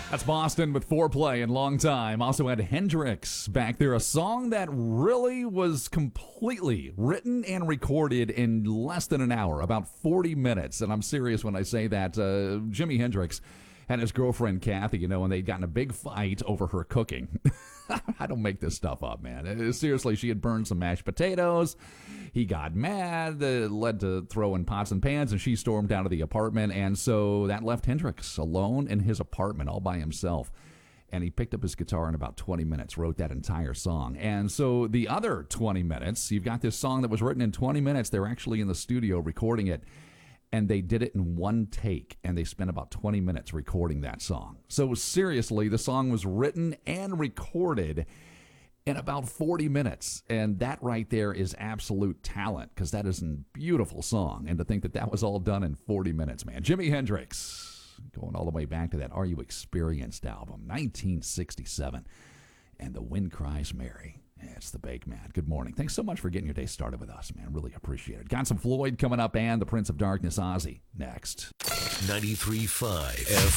That's Boston with Foreplay and Long Time. Also had Hendrix back there, a song that really was completely written and recorded in less than an hour, about 40 minutes. And I'm serious when I say that. Jimi Hendrix and his girlfriend Kathy, and they'd gotten a big fight over her cooking. I don't make this stuff up, man. Seriously, she had burned some mashed potatoes. He got mad, led to throwing pots and pans, and she stormed out of the apartment. And so that left Hendrix alone in his apartment all by himself. And he picked up his guitar in about 20 minutes, wrote that entire song. And so the other 20 minutes, you've got this song that was written in 20 minutes. They're actually in the studio recording it. And they did it in one take, and they spent about 20 minutes recording that song. So seriously, the song was written and recorded in about 40 minutes. And that right there is absolute talent, because that is a beautiful song. And to think that that was all done in 40 minutes, man. Jimi Hendrix, going all the way back to that Are You Experienced album, 1967. And The Wind Cries Mary. It's the Bake Man. Good morning. Thanks so much for getting your day started with us, man. Really appreciate it. Got some Floyd coming up and the Prince of Darkness, Ozzy, next. 93.5 FM.